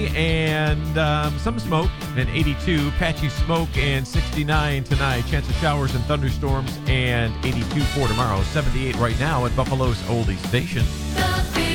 and some smoke, and 82. Patchy smoke and 69 tonight. Chance of showers and thunderstorms and 82 for tomorrow. 78 right now at Buffalo's Oldie Station.